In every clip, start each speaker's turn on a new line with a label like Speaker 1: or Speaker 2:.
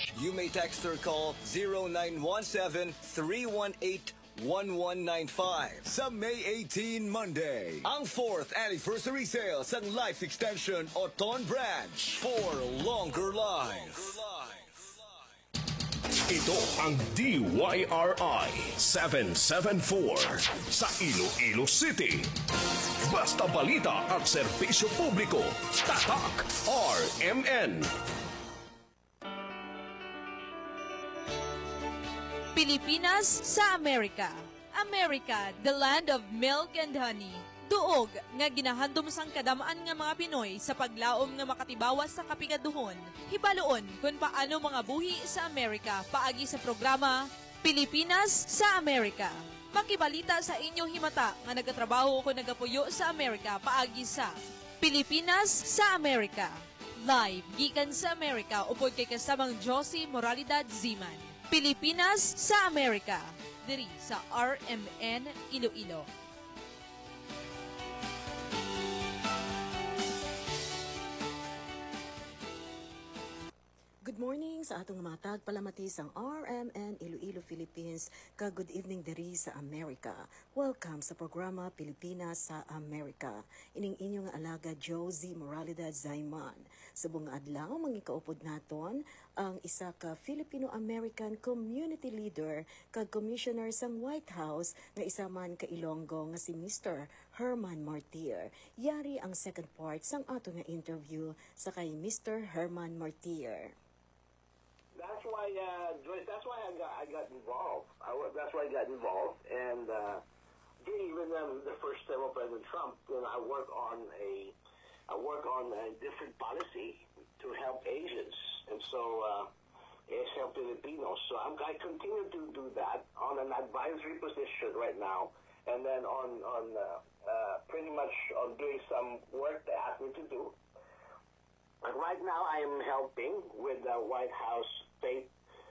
Speaker 1: You may text or call 0917-318-1195 sa May 18 Monday. Ang 4th anniversary sale sa Life Extension Oton Branch for longer life.
Speaker 2: Ito ang DYRI 774 sa Iloilo City. Basta balita at serbisyo publiko. Tatak RMN.
Speaker 3: Pilipinas sa Amerika. America, the land of milk and honey. Duog nga ginahandom sang kadamaan nga mga Pinoy sa paglaom nga makatibawas sa kapigaduhon. Hibaloon kung paano mga buhi sa Amerika paagi sa programa Pilipinas sa Amerika. Makibalita sa inyong himata nga nagatrabaho ko nagapuyo sa Amerika paagi sa Pilipinas sa Amerika. Live gikan sa Amerika upod kay kasamang Josie Moralidad Ziman. Pilipinas sa Amerika, diri sa RMN Iloilo.
Speaker 4: Good morning sa atong mga tagpalamatis ang RMN Iloilo, Philippines. Good evening diri sa Amerika. Welcome sa programa Pilipinas sa Amerika. Ining inyong alaga Josie Moralidad Zayman. Sa buong adlaw, mangikaupod naton ang isa ka Filipino-American community leader kag commissioner sang White House nga isa man ka Ilonggo nga si Mr. Herman Martir. Yari ang second part sang ato nga interview sa kay Mr. Herman Martir.
Speaker 5: That's why, Joyce. That's why I got involved. That's why I got involved, and even the first term of President Trump, I work on a different policy to help Asians, and so it's help Filipinos. So I continue to do that on an advisory position right now, and then on pretty much on doing some work they asked me to do. And right now, I am helping with the White House State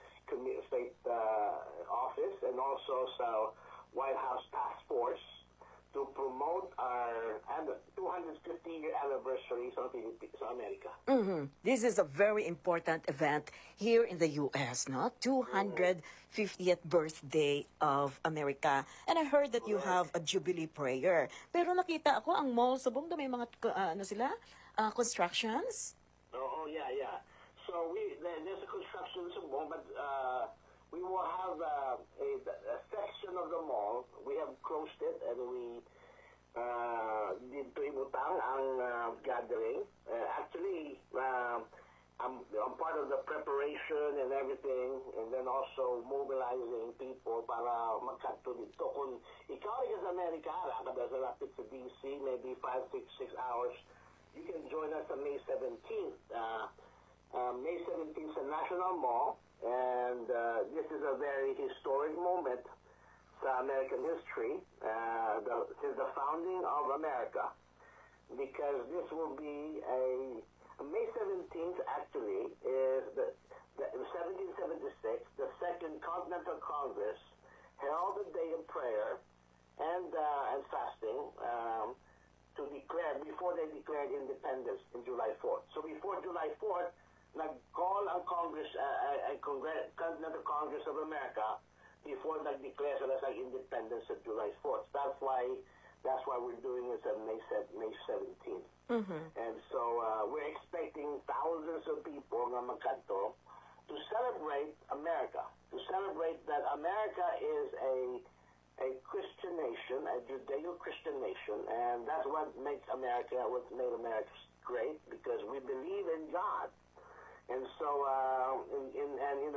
Speaker 5: Office and also the White House Task Force to promote our 250-year anniversary sa Amerika.
Speaker 4: This is a very important event here in the U.S., no? 250th birthday of America. And I heard that you have a Jubilee prayer. Pero nakita ako ang mall subong may mga constructions.
Speaker 5: Oh, yeah. So there's a construction in Sumbong, but we will have a section of the mall. We have closed it, and we did ibutang ang gathering. Actually, I'm part of the preparation and everything, and then also mobilizing people para magkadto dito. Kung ikaw ay sa Amerika, kada sa lapit sa DC, maybe 5, 6 hours, you can join us on May 17th. May 17th sa National Mall, and this is a very historic moment sa American history, since the founding of America, because this will be May 17th actually is the 1776, the Second Continental Congress held a day of prayer and fasting to declare, before they declared independence in July 4th. So before July 4th, nag-call ang Congress, Continental Congress of America before nag-declare sila sa independence on July 4th. That's why we're doing this on May 17th. And so we're expecting thousands of people na magkanto to celebrate America, to celebrate that America is a Christian nation, a Judeo-Christian nation, and that's what made America great, because we believe in God. And so, even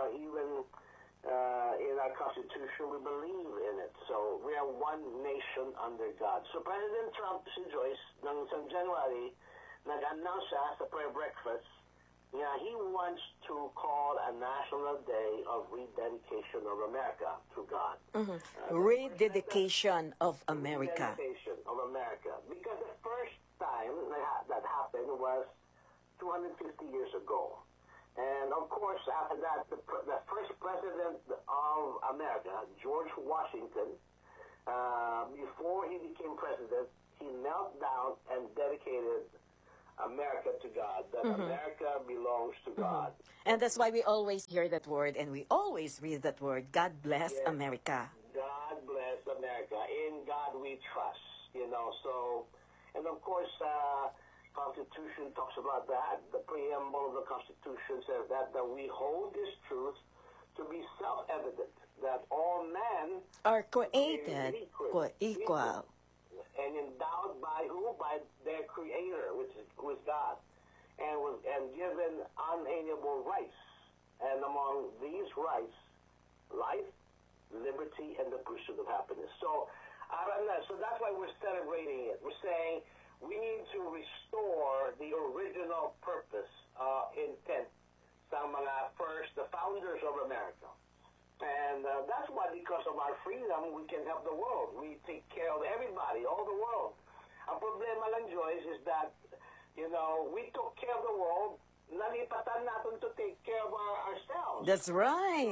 Speaker 5: in our Constitution, we believe in it. So we are one nation under God. So President Trump, si Joyce, sa January, nag-announce siya sa prayer breakfast, he wants to call a national day of rededication of America to God.
Speaker 4: Rededication of America.
Speaker 5: Rededication of America. Because the first time that happened was 250 years ago. And of course, after that, the first president of America, George Washington, before he became president, he knelt down and dedicated America to God, that America belongs to God.
Speaker 4: And that's why we always hear that word and we always read that word. God bless
Speaker 5: Yes.
Speaker 4: America.
Speaker 5: God bless America. In God we trust, So, and of course, Constitution talks about that. The preamble of the Constitution says that we hold this truth to be self-evident, that all men
Speaker 4: Are created equal.
Speaker 5: and endowed by who? By their Creator, who is God, and given unalienable rights. And among these rights, life, liberty, and the pursuit of happiness. So that's why we're celebrating it. We're saying we need to restore the original purpose, intent, the founders of America. And that's why, because of our freedom, we can help the world. We take care of everybody, all the world. Ang problema lang, Joyce, is that, we took care of the world, nalipatan natin to take care of ourselves.
Speaker 4: That's right.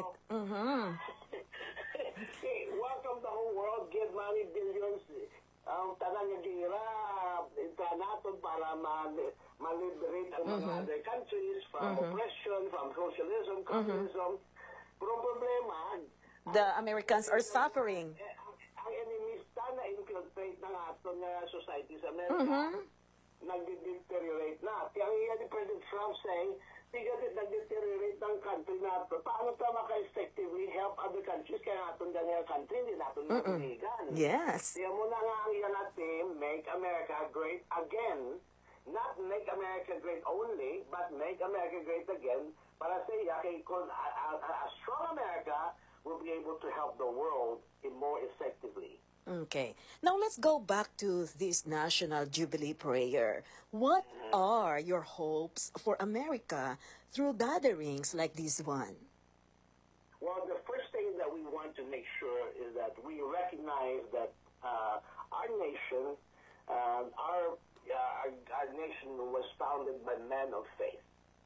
Speaker 5: Welcome the whole world, give money, billions, ang tanang nga gira, ito natin para ma-liberate ang mga other countries from oppression, from socialism, communism. Pero ang problema,
Speaker 4: The Americans are suffering.
Speaker 5: ang enemista na infiltrate ng aton nga society sa Amerika, nag-deteriorate na. Kaya ang iya ni President Trump saying, tigatit nag-deteriorate ng country na paano ito maka-effectively help other countries kaya natin ganyan country, hindi natin mapiligan.
Speaker 4: Yes.
Speaker 5: Kaya muna nga ang iya natin, make America great again. Not make America great only, but make America great again para sa iya kay a strong America will be able to help the world in more effectively.
Speaker 4: Okay. Now let's go back to this National Jubilee Prayer. What are your hopes for America through gatherings like this one?
Speaker 5: Well, the first thing that we want to make sure is that we recognize that our nation, our nation was founded by men of faith.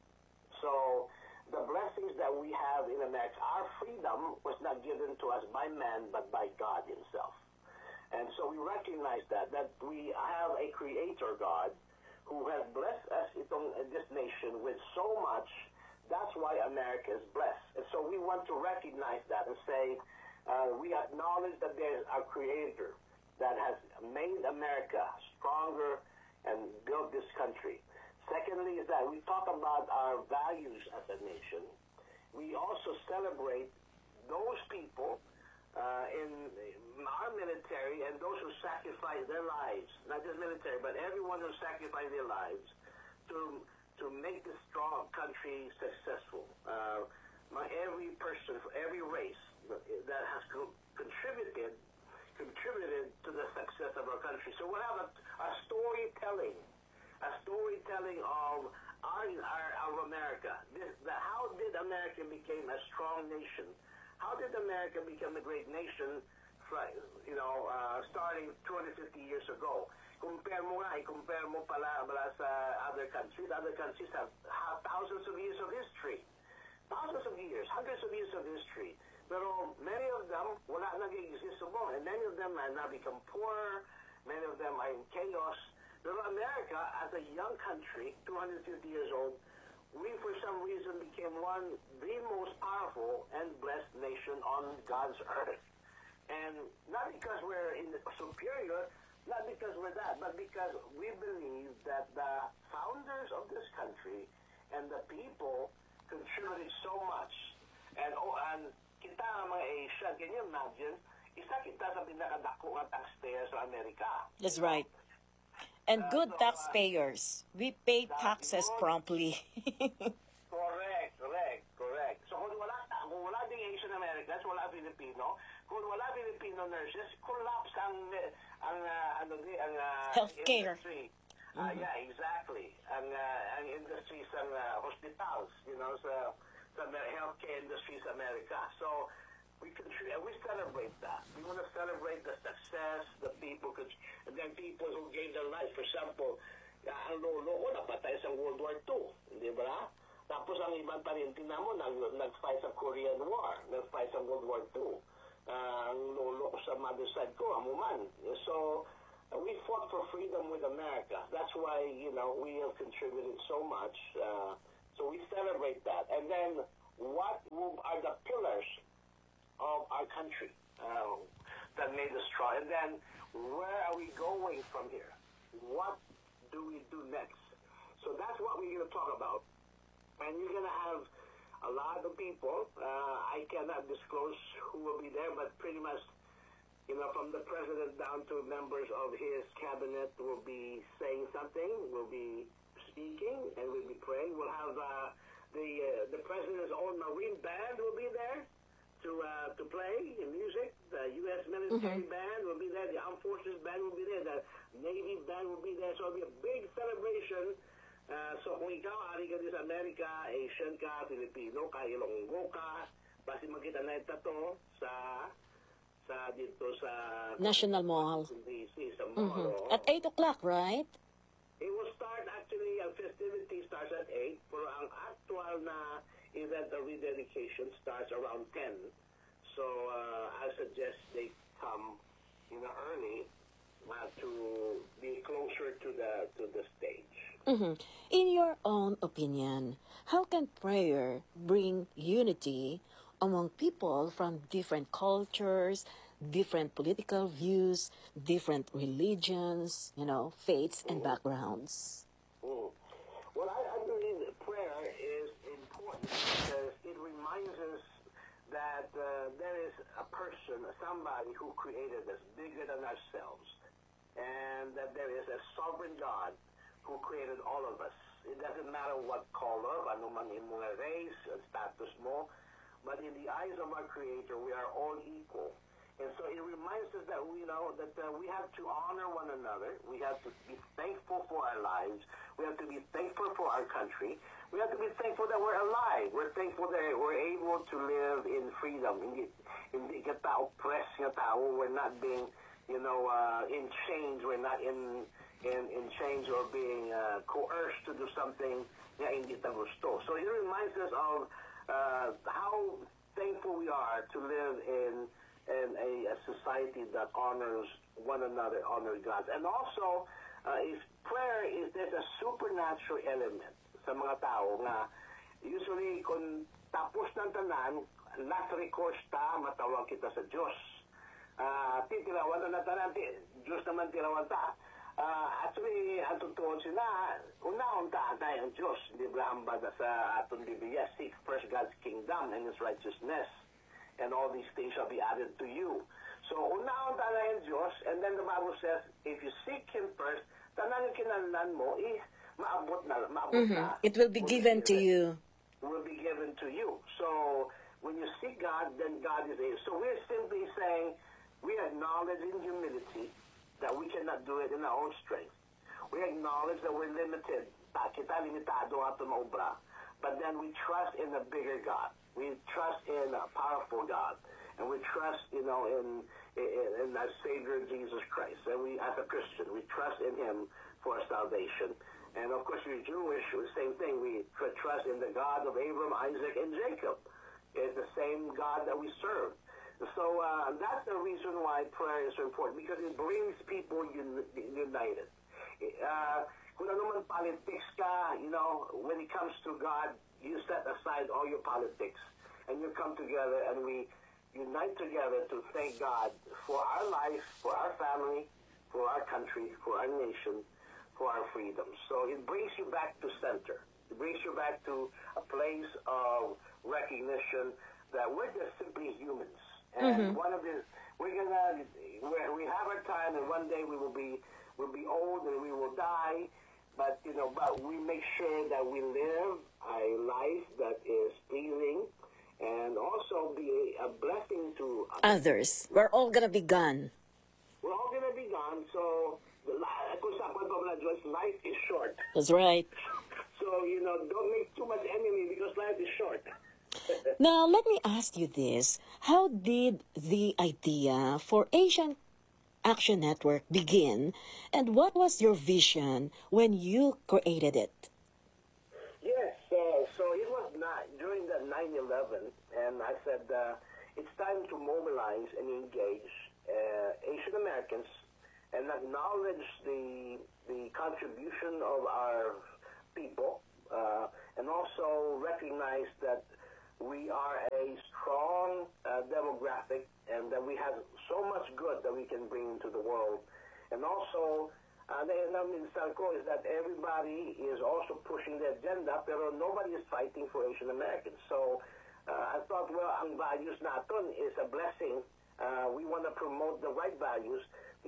Speaker 5: So the blessings that we have in America, our freedom was not given to us by man, but by God himself. And so we recognize that we have a creator God who has blessed us in this nation with so much. That's why America is blessed. And so we want to recognize that and say, we acknowledge that there's a creator that has made America stronger and built this country. Secondly is that we talk about our values as a nation. We also celebrate those people in our military and those who sacrifice their lives, not just military, but everyone who sacrificed their lives to make this strong country successful. Every person, every race that has contributed to the success of our country. So we'll have a storytelling of our America. How did America become a strong nation? How did America become a great nation, starting 250 years ago? Compare mo pala sa other countries. Other countries have thousands of years of history. Thousands of years, hundreds of years of history. Pero many of them wala nag-exist mo. And many of them have now become poor. Many of them are in chaos. Pero America, as a young country, 250 years old, we for some reason became the most powerful and blessed nation on God's earth. And not because we're superior, not because we're that, but because we believe that the founders of this country and the people contributed so much. And kita mga Asian, can you imagine? Isa kita sa pinakadako nga taxpayer sa Amerika.
Speaker 4: That's right. And good taxpayers. We pay taxes promptly.
Speaker 5: Correct. So kung wala ding Asian Americans, wala Filipino, kung wala Filipino nurses, collapse ang
Speaker 4: healthcare.
Speaker 5: Industry. Yeah, exactly. Ang industry sa hospitals, sa healthcare industry sa Amerika. So we celebrate that. We want to celebrate the success, the people, and then people who gave their life. For example, ang lolo ko napatay sa World War II, di ba? Tapos ang ibang parintin na mo, nag-fight sa Korean War, nag-fight sa World War II. Ang lolo ko sa mother side ko, amuman. So, we fought for freedom with America. That's why, we have contributed so much. So we celebrate that. And then what are the pillars of our country that made us strong? And then where are we going from here? What do we do next? So that's what we're going to talk about. And you're going to have a lot of people. I cannot disclose who will be there, but pretty much, from the president down to members of his cabinet will be saying something, will be speaking, and we'll be praying. We'll have the president's own Marine band will be there to play music. The U.S. military band will be there. The Armed Forces band will be there. The Navy band will be there. So it'll be a big celebration. So kung ikaw, ari ka din sa Amerika, Asian ka, Filipino ka, Ilonggo ka, basi makita na ito dito sa
Speaker 4: National Mall.
Speaker 5: DC, sa mall.
Speaker 4: At 8 o'clock, right?
Speaker 5: It will start actually, ang festivity starts at 8, pero ang actual na event of rededication starts around 10. So I suggest they come early to be closer to the stage.
Speaker 4: In your own opinion, how can prayer bring unity among people from different cultures, different political views, different religions, faiths and backgrounds?
Speaker 5: Well, I believe that prayer is important because it reminds us that there is a person, somebody who created us bigger than ourselves, and that there is a sovereign God who created all of us. It doesn't matter what color, ano man imong race, status mo, but in the eyes of our Creator, we are all equal. And so it reminds us that we have to honor one another. We have to be thankful for our lives. We have to be thankful for our country. We have to be thankful that we're alive. We're thankful that we're able to live in freedom. Hindi ka tao press nga tao. We're not being, in chains. We're not in chains or being coerced to do something na hindi ta gusto. So it reminds us of how thankful we are to live in a society that honors one another, honors God. And also, if prayer there's a supernatural element sa mga tao nga usually kung tapos ng tanan, last recourse ta, matawag kita sa Diyos. Titirawan na tanan, Diyos naman tirawan ta. Actually, ang totoo sila, unahon ta tayo ang Diyos. Libre hambad sa atong Biblia, seek first God's kingdom and His righteousness, and all these things shall be added to you. So, unahon ta na ang Diyos, and then the Bible says, if you seek Him first, tanan yung kinahanglan mo, maabot na.
Speaker 4: It will be given to you.
Speaker 5: Will be given to you. So, when you seek God, then God is able. So, we're simply saying, we acknowledge in humility that we cannot do it in our own strength. We acknowledge that we're limited. Kita limitado ato maobra. But then we trust in a bigger God. We trust in a powerful God. And we trust, in our Savior, Jesus Christ. And we, as a Christian, we trust in Him for our salvation. And of course, we're Jewish, the same thing. We trust in the God of Abraham, Isaac, and Jacob. It's the same God that we serve. So that's the reason why prayer is so important, because it brings people united. Kung ano man politics ka, when it comes to God, you set aside all your politics, and you come together, and we unite together to thank God for our life, for our family, for our country, for our nation, for our freedom. So it brings you back to center. It brings you back to a place of recognition that we're just simply humans. And one of the we have our time, and one day we'll be old and we will die. But but we make sure that we live a life that is pleasing, and also be a blessing to
Speaker 4: others. We're all gonna be gone.
Speaker 5: We're all gonna be gone. So life is short.
Speaker 4: That's right.
Speaker 5: So don't make too much enemy because life is short.
Speaker 4: Now, let me ask you this. How did the idea for Asian Action Network begin, and what was your vision when you created it?
Speaker 5: Yes, so it was during the 9/11, and I said it's time to mobilize and engage Asian Americans and acknowledge the contribution of our people, and also recognize that we are a strong demographic and that we have so much good that we can bring into the world. And also, is that everybody is also pushing the agenda, pero nobody is fighting for Asian Americans. So I thought, well, ang values natin is a blessing. We want to promote the right values.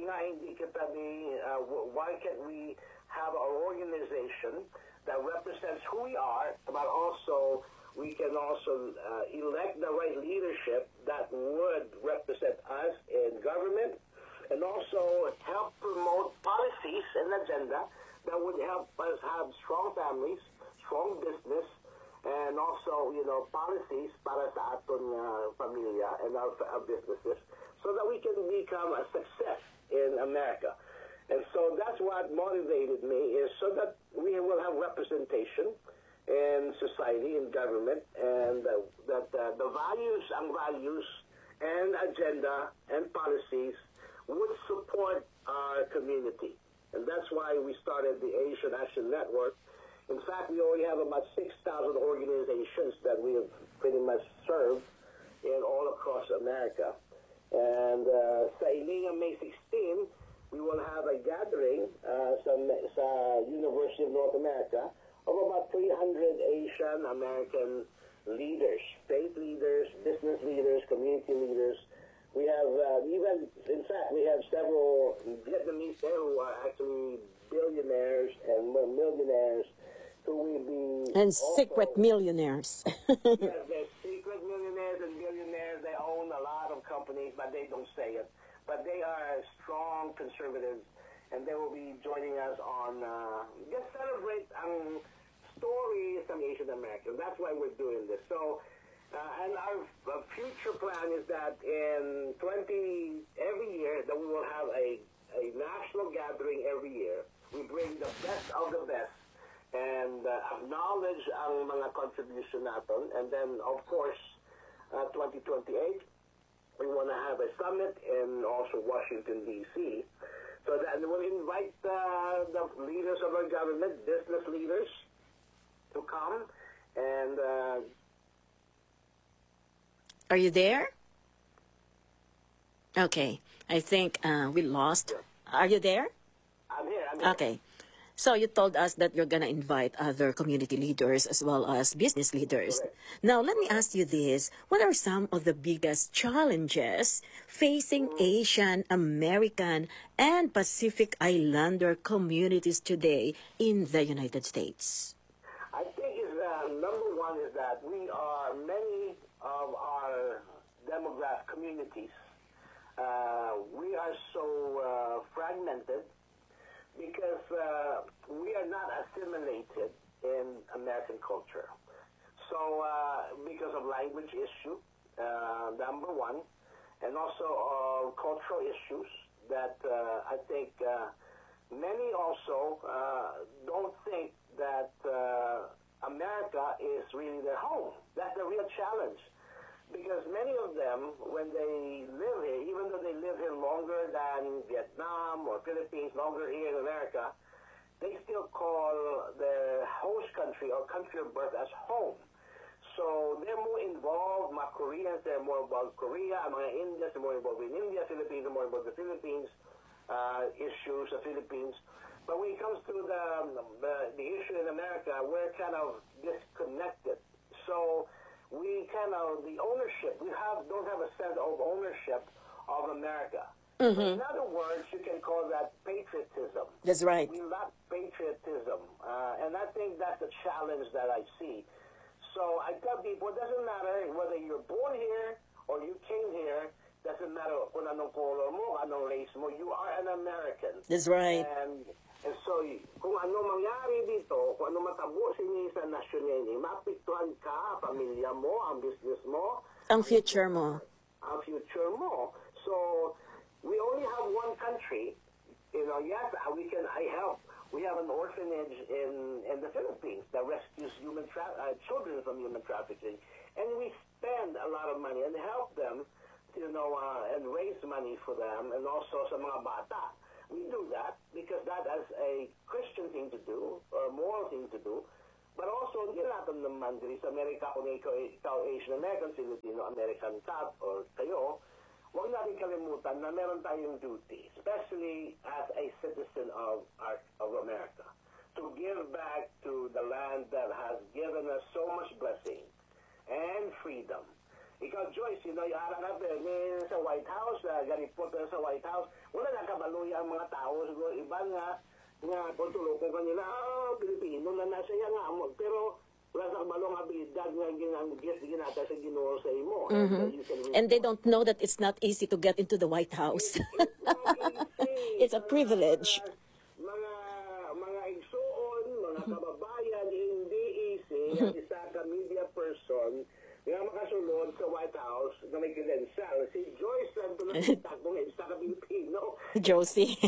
Speaker 5: Why can't we have our organization that represents who we are, but also we can also elect the right leadership that would represent us in government, and also help promote policies and agenda that would help us have strong families, strong business, and also, policies para sa aton pamilya and our businesses, so that we can become a success in America. And so that's what motivated me, is so that we will have representation in society, in government, and that the values and agenda and policies would support our community. And that's why we started the Asian Action Network. In fact, we already have about 6,000 organizations that we have pretty much served in all across America. And sa May 16, we will have a gathering sa University of North America of about 300 Asian American leaders, faith leaders, business leaders, community leaders. We have in fact, we have several Vietnamese there who are actually billionaires and millionaires who will be...
Speaker 4: And secret millionaires.
Speaker 5: Yes, they're secret millionaires and billionaires. They own a lot of companies, but they don't say it. But they are strong conservatives, and they will be joining us on just celebrate stories of Asian Americans. That's why we're doing this. So, and our future plan is that in every year that we will have a national gathering every year. We bring the best of the best and acknowledge ang mga contribution natin. And then, of course, 2028, we want to have a summit in also Washington, D.C. So that we'll invite the leaders of our government, business leaders, to come. And
Speaker 4: are you there? Okay. I think we lost. Are you there?
Speaker 5: I'm here.
Speaker 4: Okay. So you told us that you're going to invite other community leaders as well as business leaders.
Speaker 5: Correct.
Speaker 4: Now, let me ask you this. What are some of the biggest challenges facing Asian, American, and Pacific Islander communities today in the United States?
Speaker 5: I think number one is that many of our demographic communities, we are so fragmented because we are not assimilated in American culture. So because of language issue, number one, and also cultural issues that I think many also don't think that America is really their home. That's the real challenge. Because many of them, when they live here, even though they live here longer than Vietnam or Philippines, longer here in America, they still call their host country or country of birth as home. So they're more involved. Mga Koreans, they're more involved in Korea. Mga Indians, they're more involved in India. Philippines, are more involved in the Philippines issues, the Philippines. But when it comes to the issue in America, we're kind of disconnected. So we kind of, the ownership, don't have a sense of ownership of America. Mm-hmm. In other words, you can call that patriotism.
Speaker 4: That's right.
Speaker 5: We lack patriotism. And I think that's the challenge that I see. So I tell people, it doesn't matter whether you're born here or you came here, doesn't matter kung anong color mo, anong race mo, you are an American.
Speaker 4: That's right.
Speaker 5: And so, kung ano mangyari dito, kung ano matabo sa nasyon niya, mapiktuhan ka, pamilya mo, ang business mo,
Speaker 4: ang future mo.
Speaker 5: Ang future mo. So, we only have one country. Yes, I help. We have an orphanage in the Philippines that rescues children from human trafficking. And we spend a lot of money and help them, and raise money for them, and also sa mga bata. we do that because that is a Christian thing to do, or a moral thing to do. But also, hindi natin naman diri sa Amerika, kung ikaw Asian American, Filipino American ka, or kayo, huwag natin kalimutan na meron tayong duty, especially as a citizen of America, to give back to the land that has given us so much blessing and freedom. Ikaw, Joyce, yung arang sa White House, ganipot sa White House, wala nakabaluya ang mga tao, siguro iba nga pagtulog ko kanila, Pilipino na nasa iya nga, pero wala sa kabalong habilidad nga ginata sa Ginoo sa imo.
Speaker 4: And they don't know that it's not easy to get into the White House. It's a privilege.
Speaker 5: Mga igsoon, mga kababayan, hindi easy ang isa ka media person nga makasulod sa White House na may credential. Si Joyce, ang tulad mo nga, isa ka Pilipino.
Speaker 4: Josie.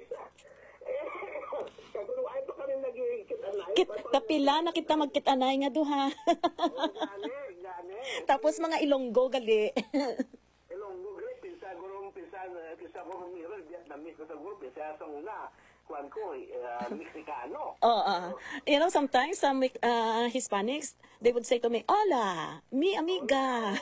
Speaker 4: Kapila na kita magkitanay nga duha. Tapos mga Ilonggo gali.
Speaker 5: Ilonggo gali, pinsa ko ng Vietnamese ko sa group, pinsa sa una, kuwan ko, Mexicano.
Speaker 4: You know, sometimes some Hispanics, they would say to me, "Hola, mi amiga."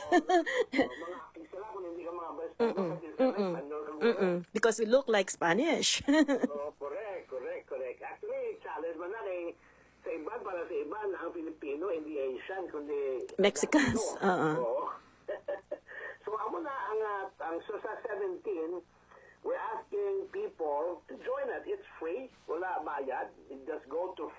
Speaker 4: Because we look like Spanish.
Speaker 5: Correct. Actually, challenge man na sa iban, para sa iban, ang Filipino, hindi Asian, kundi
Speaker 4: Mexicans.
Speaker 5: So, amo na ang sa 17, we're asking people to join us. It's free. Wala bayad. Just go to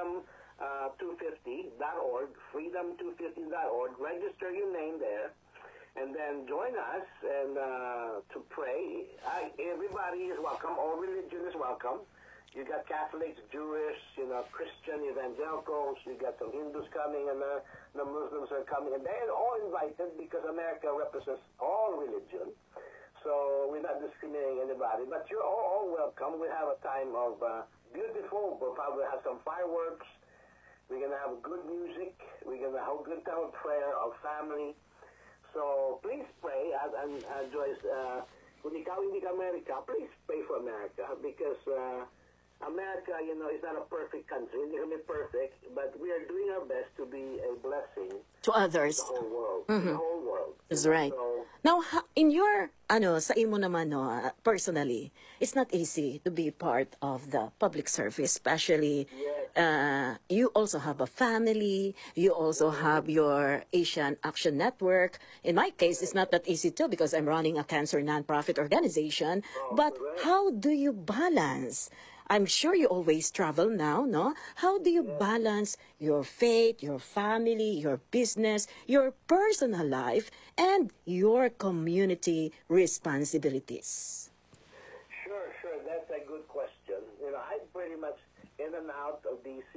Speaker 5: freedom250.org, freedom250.org, register your name there, and then join us and to pray. Everybody is welcome. All religion is welcome. You got Catholics, Jewish, Christian, evangelicals. You got some Hindus coming, and the Muslims are coming, and they're all invited because America represents all religion. So we're not discriminating anybody, but you're all welcome. We have a time of beautiful. We'll probably have some fireworks. We're gonna have good music. We're gonna have a good time of prayer, of family. So please pray, and Joyce, kung ikaw hindi ka America, please pray for America because America, is not a perfect country. Hindi kami perfect, but we are doing our best to be a blessing
Speaker 4: to others.
Speaker 5: The whole world. The whole world.
Speaker 4: That's right.
Speaker 5: So,
Speaker 4: now, in your, sa imo naman, personally, it's not easy to be part of the public service, especially you also have a family, you also have your Asian Action Network. In my case, it's not that easy too because I'm running a cancer nonprofit organization. But how do you balance? I'm sure you always travel now, no? How do you balance your faith, your family, your business, your personal life, and your community responsibilities?
Speaker 5: Sure. That's a good question. I'm pretty much in and out of D.C.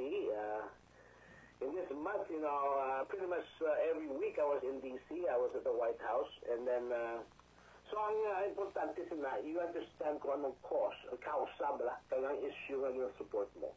Speaker 5: In this month, pretty much every week I was in D.C. I was at the White House, and then so ang importante na you understand kung anong cause, ang kausabla, kaya ang issue nga yung support mo.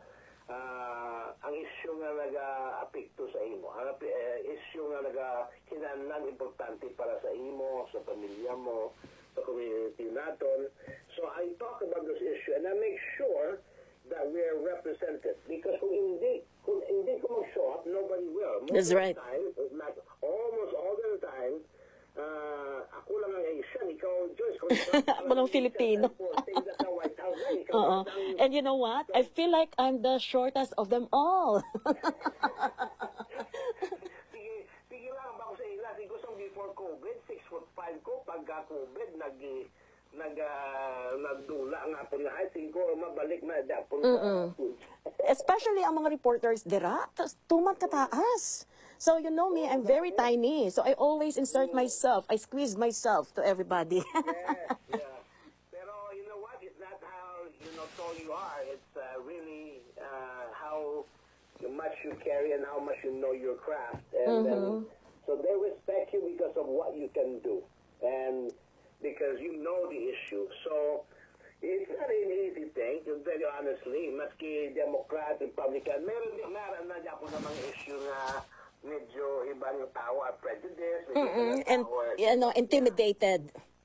Speaker 5: Ang issue nga nag-apekto sa imo, ang issue nga nag-kinahanglan importante para sa imo, sa pamilya mo, sa community natin. So I talk about this issue and I make sure that we are represented because kung hindi ko mag-show up, nobody will.
Speaker 4: That's right.
Speaker 5: Almost all the time, ako lang ang Asian, ikaw, Joyce,
Speaker 4: ako lang Filipino. And you know what? I feel like I'm the shortest of them all.
Speaker 5: Sige lang, bako sa ila. Siguro sa before COVID, 6'5" ko. Pagka-COVID, nagdula nga po na. Siguro mabalik na dapon.
Speaker 4: Especially ang mga reporters dira, tumat kataas. So you know me, I'm very tiny. So I always insert myself. I squeeze myself to everybody.
Speaker 5: Yeah. Pero you know what? It's not how tall you are. It's really how much you carry and how much you know your craft. And so they respect you because of what you can do and because you know the issue. So it's not an easy thing, very honestly. Maski Democrat, Republican, meron na dyan po namang issue na medyo ibang tao are prejudiced.
Speaker 4: And intimidated.
Speaker 5: So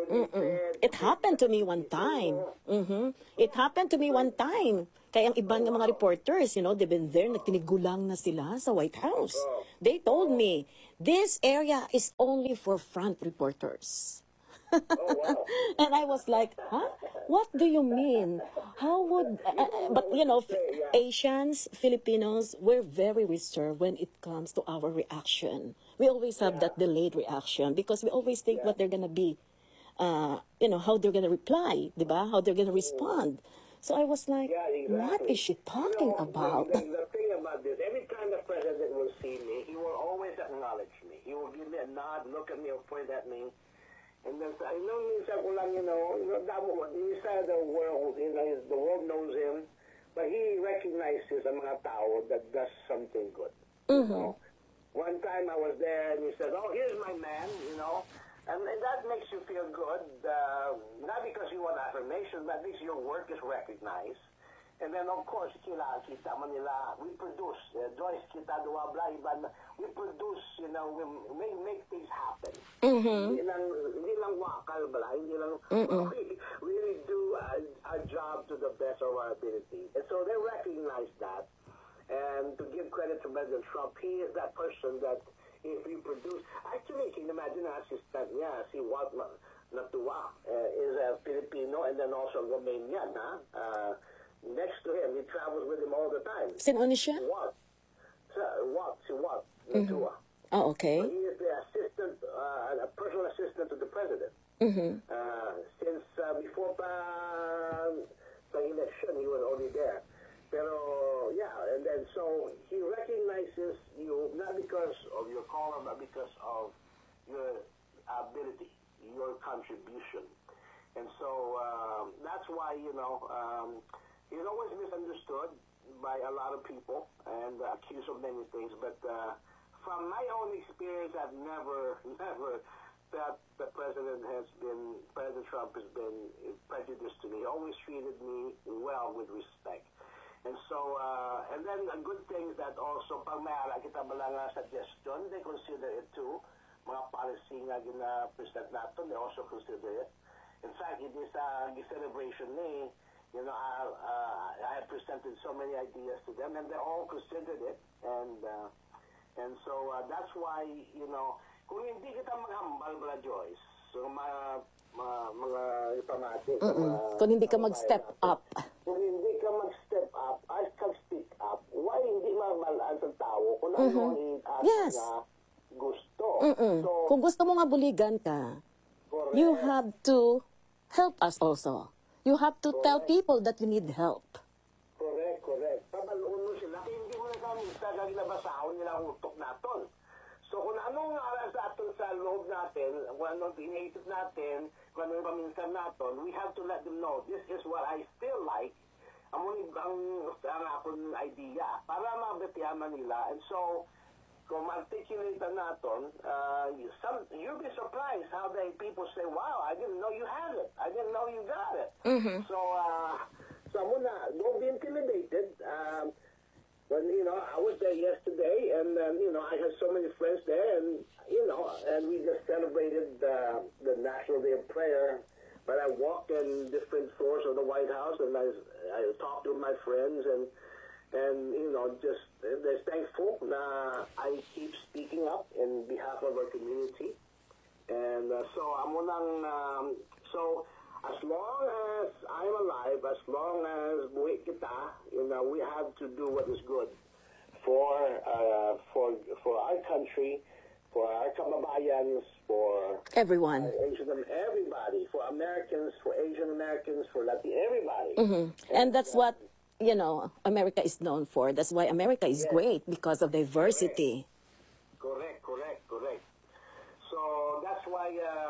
Speaker 5: that they said.
Speaker 4: It happened to me one time. It happened to me one time. Kaya ang ibang mga reporters, they've been there, nagtinigulang na sila sa White House. They told me, this area is only for front reporters. And I was like, huh? What do you mean? How would... but, Asians, Filipinos, we're very reserved when it comes to our reaction. We always have that delayed reaction because we always think what they're going to be, how they're going to reply, diba? How they're going to respond. So I was like, what is she talking about?
Speaker 5: The thing about this, every time the president will see me, he will always acknowledge me. He will give me a nod, look at me, or point at me. And then, minsan ko lang, inside the world, the world knows him, but he recognizes ang mga tao that does something good. One time I was there, and he said, oh, here's my man, and that makes you feel good, not because you want affirmation, but at least your work is recognized. And then, of course, kita man nila, we produce, Joyce, kita, duwa, bla, iba, we produce, we make things happen. Hindi lang wakal, bla, hindi lang, we really do our job to the best of our ability. And so they recognize that. And to give credit to President Trump, he is that person that if you produce, actually, can you imagine ang assistant niya, si Walt Natuwa, is a Filipino and then also Romanian, next to him, he travels with him all the time.
Speaker 4: Sino siya?
Speaker 5: Walt, Natuwa.
Speaker 4: Oh, okay.
Speaker 5: So he is the assistant, a personal assistant to the president. Since before the election, he was already there. Pero, and then so he recognizes you not because of your color, but because of your ability, your contribution. And so that's why, he's always misunderstood by a lot of people and accused of many things. But from my own experience, I've never that the President Trump has been prejudiced to me. He always treated me well with respect. And so, and then a good thing is that also, pag may kita ba lang suggestion, they consider it too. Mga policy nga gina-present natin, they also consider it. In fact, it is a celebration ni, I have presented so many ideas to them, and they all considered it. And so that's why, kung hindi kita maghambal, Bala Joyce, so mga ipamati.
Speaker 4: Kung hindi ka mag-step up.
Speaker 5: Kung hindi ka mag-step up, I can speak up. Why hindi mabalaan sa tao kung ano ang ating gusto? So,
Speaker 4: kung gusto mo nga buligan ka, you have to help us also. You have to tell people that we need help.
Speaker 5: Correct. Pabaluon mo sila, hindi mo na kami sa ginabasahon nila ang utok natin. So kung anong aral sa atin sa loob natin, kung anong iniisip natin, kung anong paminsan natin, we have to let them know, this is what I still like, ang akong idea, para mabitiyaman nila. And so, kung articulate natin, you'll be surprised how the people say, wow, I didn't know you had it. I didn't know you got it. So, muna, don't be intimidated. When, I was there yesterday, and, I had so many friends there, and, and we just celebrated the National Day of Prayer. But I walked in different floors of the White House, and I talked to my friends, and just they're thankful that I keep speaking up in behalf of our community. And so so as long as I'm alive, as long as buhay kita, we have to do what is good for our country, for our kababayans, for
Speaker 4: everyone,
Speaker 5: everybody, for Americans, for Asian Americans, for Latin, everybody.
Speaker 4: And that's what America is known for. That's why America is great, because of diversity.
Speaker 5: Correct. So that's why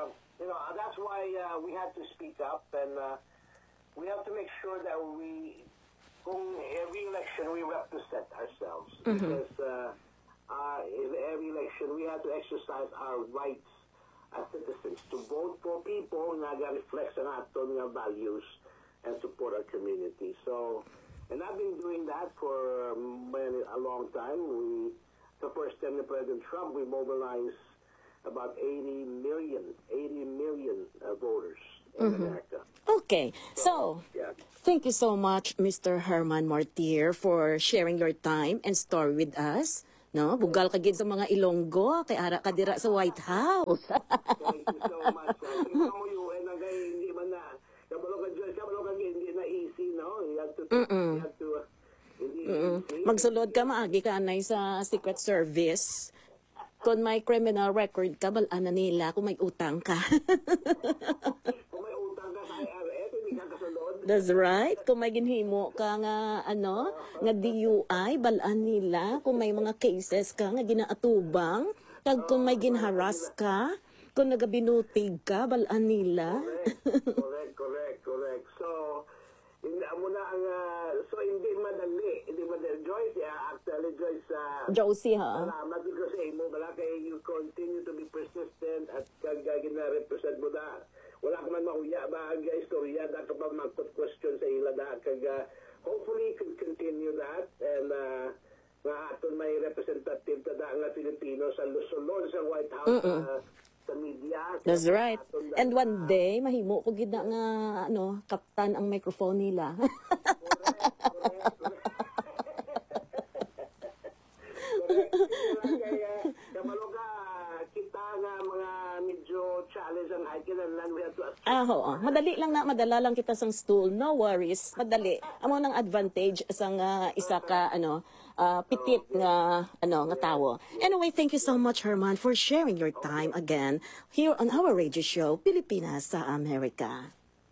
Speaker 5: we have to speak up, and we have to make sure that every election we represent ourselves. Because in every election we have to exercise our rights as citizens to vote for people na reflects on our values and support our community. So, and I've been doing that for a long time. The first time of President Trump, we mobilized about 80 million million voters in America.
Speaker 4: Okay, so
Speaker 5: Yeah.
Speaker 4: thank you so much, Mr. Herman Martir, for sharing your time and story with us. No, bugal ka gid sa mga Ilonggo, kay ara ka dira sa White House.
Speaker 5: Thank you so much. Tingnan mo yun, hindi man na, kabalo ka, hindi na easy, no? You have to, hindi easy.
Speaker 4: Magsulod ka maagi ka anay sa Secret Service. Kung may criminal record ka, balaan na nila kung may utang ka.
Speaker 5: Kung may utang ka sa IRS, hindi ka kasunod.
Speaker 4: That's right. Kung may ginhimo ka nga, nga DUI, balaan nila. Kung may mga cases ka nga ginaatubang, kag kung may ginharas ka, kung nagabinutig ka, balaan nila.
Speaker 5: Correct. So, hindi madali. Joyce, actually, Joyce,
Speaker 4: Josie, ha?
Speaker 5: salamat ko sa imo. Kaya you continue to be persistent at kag gina-represent mo na. Wala ka man mahuya ba ang istorya da ka pa mag-question sa ila da kag hopefully you can continue that and nga aton may representative ta da nga Filipino sa Luzon sa White House sa media.
Speaker 4: That's right. And one day, mahimo ko gid na nga, kaptan ang microphone nila.
Speaker 5: Kaya kamalo ka kita nga mga medyo challenge ang height kinahanglan we have to accept.
Speaker 4: Madali lang madala lang kita sang stool. No worries. Madali. Amo nang advantage sang isa ka pitit nga nga tawo. Anyway, thank you so much, Herman, for sharing your time again here on our radio show Pilipinas sa Amerika.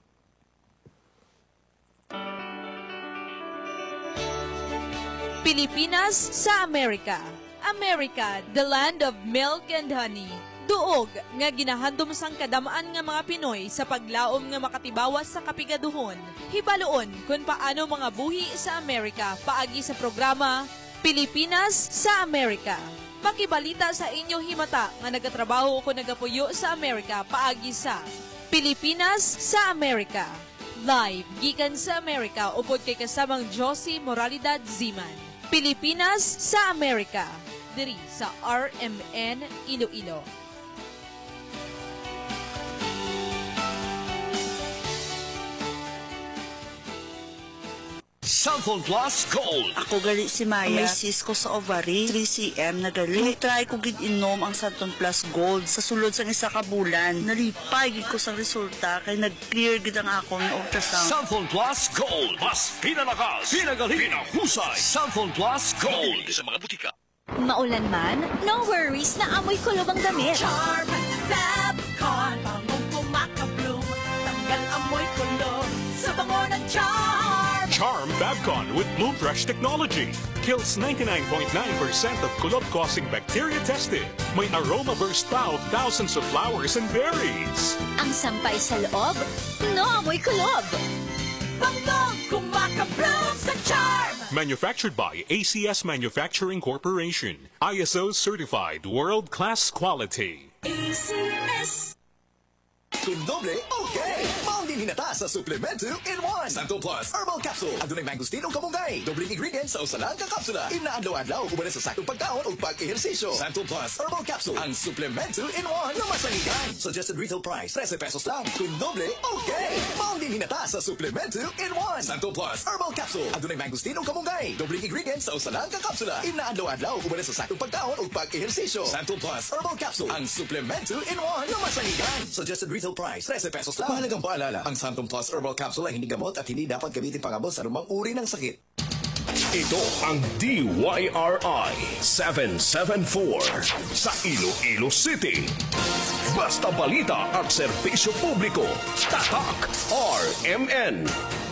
Speaker 3: Pilipinas sa Amerika. America, the land of milk and honey. Duog nga ginahandom sang kadamaan nga mga Pinoy sa paglaom nga makatibawas sa kapigaduhon. Hibaloon kung paano mga buhi sa Amerika paagi sa programa Pilipinas sa Amerika. Makibalita sa inyo himata nga nagatrabaho o nagapuyo sa Amerika paagi sa Pilipinas sa Amerika. Live gikan sa Amerika upod kay kasamang Josie Moralidad Ziman. Pilipinas sa Amerika. Diri sa RMN Iloilo.
Speaker 2: Cellphone Plus Gold.
Speaker 6: Ako gali si Maya. May cyst ko sa ovary, 3cm na gali. Try ko gid inom ang Santon Plus Gold sa sulod sang isa ka bulan. Nalipay gid ko sang resulta kay nag-clear gid ang akong ultrasound.
Speaker 2: Cellphone Plus Gold. Mas pinalakas, pinagaling, pinahusay. Cellphone Plus Gold. Sa mga butika.
Speaker 7: Maulan man, no worries na amoy kulob ang damit.
Speaker 8: Charm Fabcon, bangong kumakabloom, tanggal amoy kulob sa bango ng Charm.
Speaker 9: Charm Fabcon with Bloom Fresh technology kills 99.9% of kulob-causing bacteria tested. May aroma burst pa of thousands of flowers and berries.
Speaker 7: Ang sampay sa loob, no amoy kulob.
Speaker 8: Bangong kumakabloom sa Charm.
Speaker 9: Manufactured by ACS Manufacturing Corporation. ISO certified world-class quality.
Speaker 8: ACS.
Speaker 1: Doble, okay! Maundin hinata sa Supplement 2-in-1. Santo Plus Herbal Capsule. Adunay mangosteen o kamunggay. Dobling ingredients sa usalang kakapsula. Inaadlaw-adlaw ubara sa saktong pagkaon o pag-ehersisyo. Santo Plus Herbal Capsule. Ang Supplement 2-in-1 na masangigan. Suggested retail price, 13 pesos lang. Doble, okay! Maundin hinata sa Supplement 2-in-1. Santo Plus Herbal Capsule. Adunay mangosteen o kamunggay. Dobling ingredients sa usalang kakapsula. Inaadlaw-adlaw ubara sa saktong pagkaon o pag-ehersisyo. Santo Plus Herbal Capsule. Ang Supplement 2-in-1 na masangigan. Suggested retail price, 13 pesos lang. Mahalagang paalala, ang Santon Plus Herbal Capsule ay hindi gamot at hindi dapat gamitin pangabot sa anumang uri ng sakit.
Speaker 2: Ito ang DYRI 774 sa Iloilo City. Basta balita at serbisyo publiko. Tatak RMN.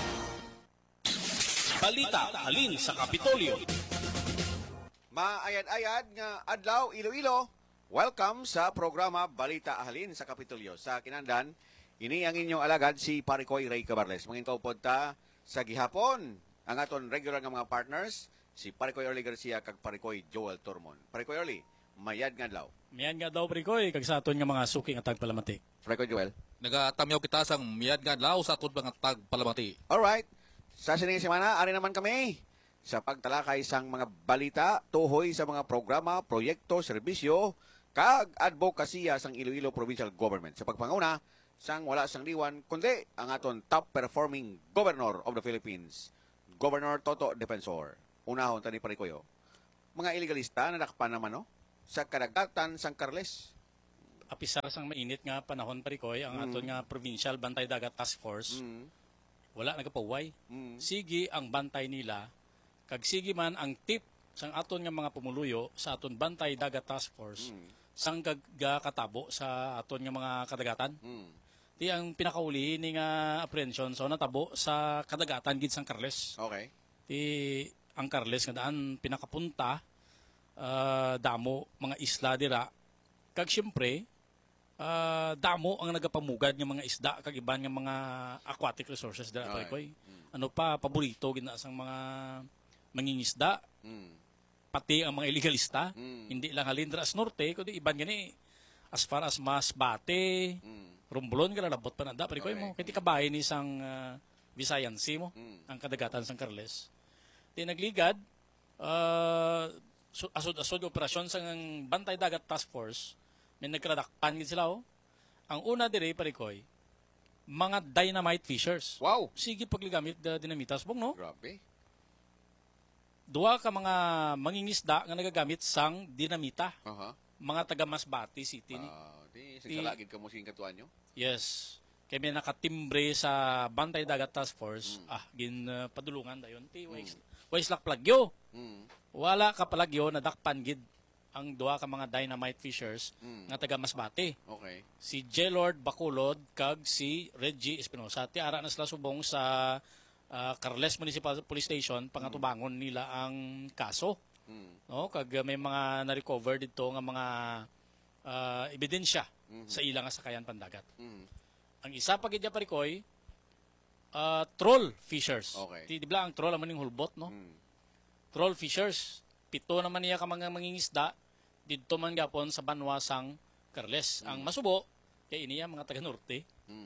Speaker 10: Balita halin sa Kapitolyo.
Speaker 11: Maayad-ayad nga adlaw Iloilo. Welcome sa programa Balita Halin sa Kapitolyo. Sa kinandan, ini ang inyong alagad si Paricoy Ray Cabarles. Mangin kaupod ta sa gihapon ang aton regular nga mga partners, si Paricoy Orly Garcia kag Paricoy Joel Tormon. Paricoy Orly, mayad nga adlaw.
Speaker 10: Miyad nga daw, Paricoy, kag sa aton nga mga suking at tagpalamati.
Speaker 11: Paricoy Joel.
Speaker 12: Nagatamyaw kita sang miyad nga adlaw sa aton mga tagpalamati.
Speaker 11: Alright. Sa sining semana, ari naman kami sa pagtalakay sang mga balita, tuhoy sa mga programa, proyekto, serbisyo, kag advokasya sang Iloilo Provincial Government. Sa pagpanguna, sang wala sang liwan kundi ang aton top performing governor of the Philippines, Governor Toto Defensor. Unahon tani Parikoyo. Mga illegalista na nakpan naman no sa kadagatan sang Carles.
Speaker 10: Apisar sang mainit nga panahon Parikoy ang aton nga Provincial Bantay Dagat Task Force. Wala nagapaway. Sige ang bantay nila kag sige man ang tip sang aton nga mga pumuluyo sa aton Bantay Dagat Task Force sang katabo sa aton nga mga kadagatan. Di ang pinakauli ni nga apprehension so natabo sa kadagatan gid sang Carles.
Speaker 11: Okay.
Speaker 10: Di ang Carles nga daan pinakapunta damo mga isla dira kag syempre damo ang nagapamugad ng mga isda kag iban nga mga aquatic resources dira Parikoy. Ano pa paborito gid na sang mga mangingisda. Pati ang mga illegalista, hindi lang halin dira sa norte kundi iban gani as far as Masbate, Romblon kala labot pa nanda Parikoy mo. Kiti kabahin ni sang Visayan Sea mo ang kadagatan sang Carles. Di nagligad asod operasyon sang Bantay Dagat Task Force, may nagkradakpan gid sila oh. Ang una dire Parikoy, mga dynamite fishers.
Speaker 11: Wow.
Speaker 10: Sige pagligamit dinamita subong no.
Speaker 11: Grabe.
Speaker 10: Duha ka mga mangingisda nga nagagamit sang dinamita. Mga taga Masbate City ni.
Speaker 11: Di sigsalagid ka mo sing katuan nyo.
Speaker 10: Yes. Kaya may nakatimbre sa Bantay Dagat Task Force. Padulungan dayon ti Waislak Plagyo. Wala ka palagyo na dakpan gid ang duha ka mga dynamite fishers nga taga Masbate.
Speaker 11: Okay.
Speaker 10: Si J. Lord Bacolod kag si Reggie Espinosa. Ti ara na sila subong sa Carles Municipal Police Station pangatubangon nila ang kaso. No, kag may mga na-recover dito nga mga ebidensya sa ilang nga sakayan pandagat. Ang isa pa gid Parikoy, troll fishers.
Speaker 11: Okay.
Speaker 10: Di ba ang troll man ning hulbot no? Troll fishers. 7 naman niya ka mga mangingisda didto man gapon sa banwasang Carles. Ang masubo kay iniya mga taga norte.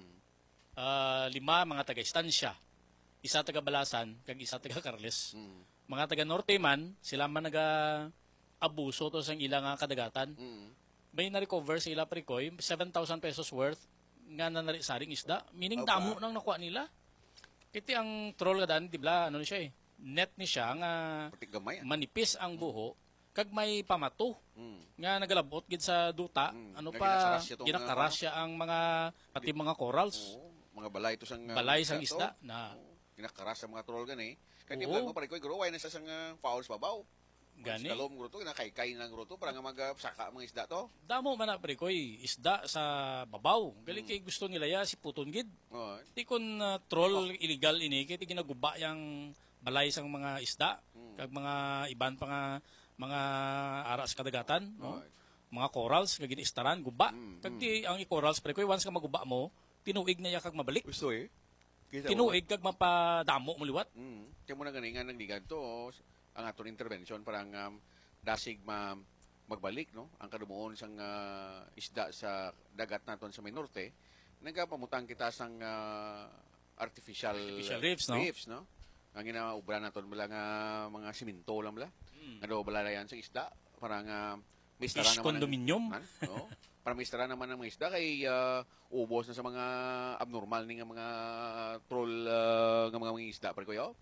Speaker 10: 5 mga taga Estancia. Isa taga Balasan kag isa taga Carles. Mga taga norte man sila man abuso to sang ilang kadagatan. May na-recover sa ila Parikoy 7,000 pesos worth nga nanarisaring isda. Meaning damo nang nakuha nila. Kiti ang troll nga dan, di ba, ano siya net ni siya nga manipis ang buho kag may pamato nga nagalabot gid sa duta. Ano pa ginakaras siya ang mga pati mga corals.
Speaker 11: Mga balay to sang
Speaker 10: balay sang isda na
Speaker 11: ginakaras sa mga troll gani. Kaya di ba mo Parikoy gruway na sa sang fouls pabaw.
Speaker 10: Gani.
Speaker 11: Kalom gruto kinakaykay ng gruto para nga magsaka mga isda to.
Speaker 10: Damo man na Parikoy isda sa babaw. Gali kay gusto nila ya si puton gid. Ti kon troll illegal ini kay ti ginaguba yang balay sang mga isda kag mga iban pa nga mga aras kadagatan no? Mga corals kag giniistaran guba kag ti ang corals Parikoy once ka maguba mo tinuig na ya kag mabalik
Speaker 11: gusto
Speaker 10: tinuig kag mapadamo mo liwat
Speaker 11: kaya mo na gani nga nagligad to ang aton intervention parang dasig magbalik no ang kadumuon sang isda sa dagat naton sa may norte nagapamutang kita sang artificial reefs no ang ginaubra naton bala nga mga siminto lang bala nga do bala yan sa isda parang may istara
Speaker 10: fish condominium
Speaker 11: no para may istara naman ng mga isda kay ubos na sa mga abnormal ni nga mga troll nga mga isda pero kuya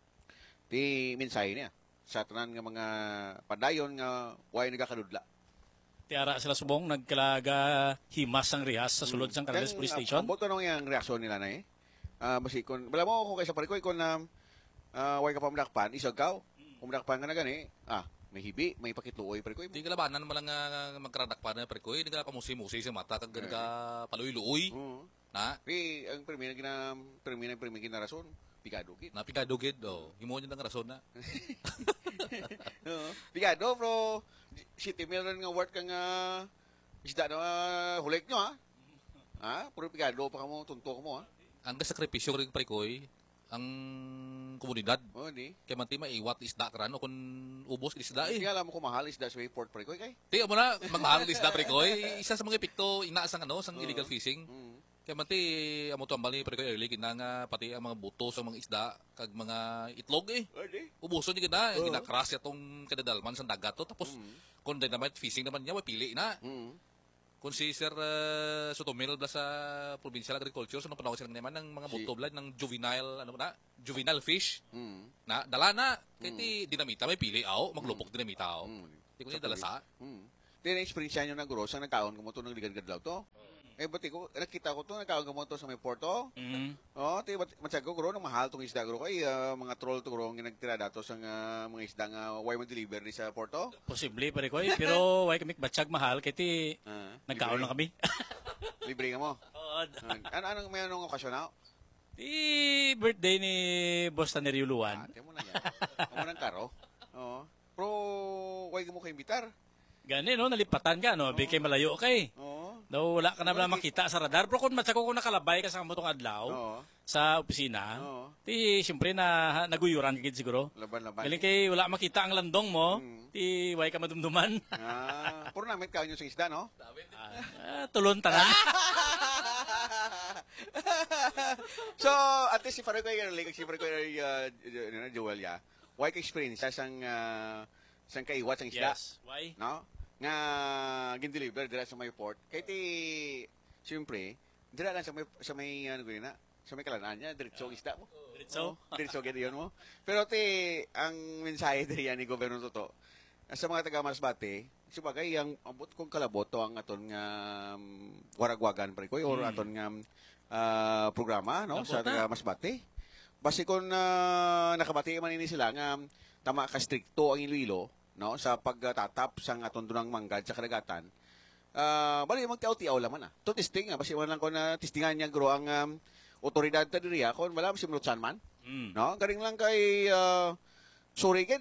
Speaker 11: di mensahe niya sa tanan nga mga padayon nga way nagakadudla.
Speaker 10: Ti ara sila subong nagkalaga himas sang rihas sa sulod sang Carles Police Station.
Speaker 11: Boto nang yang reaksyon nila na basi kon bala mo ko kay sa Parikoy kon way ka pamdakpan isag kaw. Pamdakpan ka na gani. May hibi, may pakitluoy Parikoy.
Speaker 12: Di kalabanan naman lang magkaradakpan na Parikoy, di ka pamusi-musi sa mata kag ka paluy-luoy. Na?
Speaker 11: Ang premium na rason. Picado gid.
Speaker 12: Na picado gid himo niya ng rason na.
Speaker 11: Picado bro. City million nga worth kang isda na hulik nyo puro picado pa kamo tunto mo
Speaker 12: Ang sakripisyo ring Parikoy ang komunidad.
Speaker 11: Di.
Speaker 12: Kaya man ti maiwat isda karano kun ubos isda
Speaker 11: Kaya alam mo kung mahal isda sa Port Parikoy kay.
Speaker 12: Ti mo na magmahal isda Parikoy. Isa sa mga epekto inaasang sang illegal fishing. Kaya man ti amo to ambal ni Parikoy early kina nga pati ang mga buto sa mga isda kag mga itlog ubuson ni gina ginakras atong kadadalman sa dagat to tapos kung dynamite fishing naman niya pili na. Kung si Sir Sotomil bla sa Provincial Agriculture, so panawag sila naman ng mga buto blad ng juvenile fish. Na dala na kay dinamita may pili maglupok dinamita Di ko dala sa.
Speaker 11: Then experience nyo na guro sa nagkaon mo to ng ligad-gadlaw to. Bati ko nakita ko to nagkaon mo to sa may porto. Ti matsag ko guro nang mahal tong isda guro kay mga troll to guro nga nagtira dato sa mga isda nga way mo deliver sa porto.
Speaker 10: Posible pare ko pero way kami batsag mahal kay ti nagkaon lang kami.
Speaker 11: Libre ka mo. Ano may anong okasyon na?
Speaker 10: Birthday ni Boss Tanerio Luan.
Speaker 11: Mo na yan. Amo nang karo. Pero way mo kay imbitar.
Speaker 10: Gani no nalipatan ka no, kay malayo kay. Daw wala ka na bala makita sa radar. Pero kung matsako kung nakalabay ka sa motong adlaw sa opisina, ti siyempre na naguyuran gid siguro.
Speaker 11: Laban-laban.
Speaker 10: Galing kay wala makita ang landong mo, ti way ka madumduman.
Speaker 11: Puro namin kaon sa isda no?
Speaker 10: Tulon tanan.
Speaker 11: So, at least si Faroy ko Joel ya. Why ka experience sang kaiwat sang isda?
Speaker 10: Yes. Why?
Speaker 11: No? Nga gin-deliver dira sa may port. Kay ti siyempre, dira lang sa may ano gani na, sa may kalanaan niya, diretso isda mo. Diretso gid yun mo. Pero ti ang mensahe diri ni Gobyerno Toto sa mga taga Masbate, sabagay ang abot kong kalabot to ang aton nga waragwagan pre ko or aton nga programa no sa taga Masbate. Basi kon nakabati man ini sila nga tama ka stricto ang Iloilo no sa pagtatap sang aton dunang manggad sa kadagatan. Bali magtiaw-tiaw laman to testing basi man lang ko na testingan niya gro ang otoridad ta diriya kon wala si Mulutsan man. No garing lang kay sorry gid